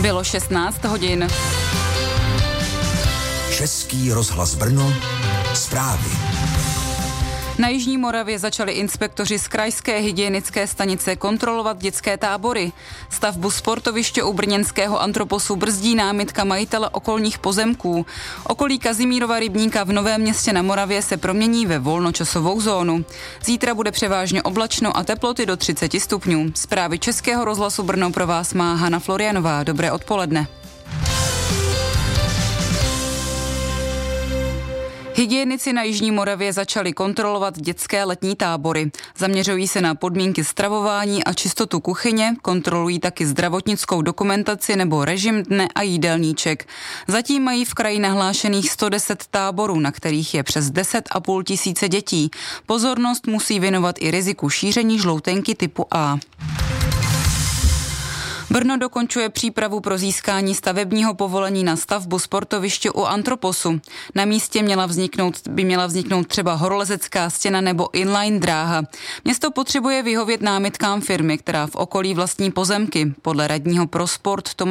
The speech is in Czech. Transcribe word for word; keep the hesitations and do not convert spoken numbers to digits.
Bylo šestnáct hodin. Český rozhlas Brno, zprávy. Na Jižní Moravě začali inspektoři z krajské hygienické stanice kontrolovat dětské tábory. Stavbu sportoviště u brněnského Antroposu brzdí námitka majitele okolních pozemků. Okolí Kazimírova rybníka v Novém Městě na Moravě se promění ve volnočasovou zónu. Zítra bude převážně oblačno a teploty do třicet stupňů. Zprávy Českého rozhlasu Brno pro vás má Hana Florianová. Dobré odpoledne. Hygienici na Jižní Moravě začali kontrolovat dětské letní tábory. Zaměřují se na podmínky stravování a čistotu kuchyně, kontrolují taky zdravotnickou dokumentaci nebo režim dne a jídelníček. Zatím mají v kraji nahlášených sto deset táborů, na kterých je přes deset a půl tisíce dětí. Pozornost musí věnovat i riziku šíření žloutenky typu A. Brno dokončuje přípravu pro získání stavebního povolení na stavbu sportoviště u Antroposu. Na místě měla vzniknout, by měla vzniknout třeba horolezecká stěna nebo inline dráha. Město potřebuje vyhovět námitkám firmy, která v okolí vlastní pozemky. Podle radního pro sport Tomáše